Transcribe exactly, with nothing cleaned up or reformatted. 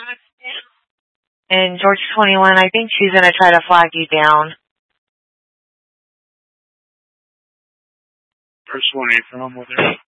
And George twenty-one, I think she's going to try to flag you down. First one eight from with her.